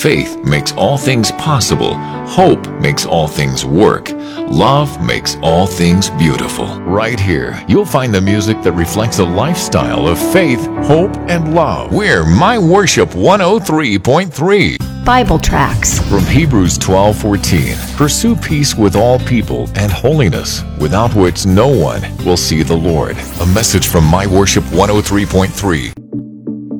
Faith makes all things possible. Hope makes all things work. Love makes all things beautiful. Right here, you'll find the music that reflects a lifestyle of faith, hope, and love. We're My Worship 103.3. Bible tracts. From Hebrews 12:14, pursue peace with all people and holiness, without which no one will see the Lord. A message from My Worship 103.3.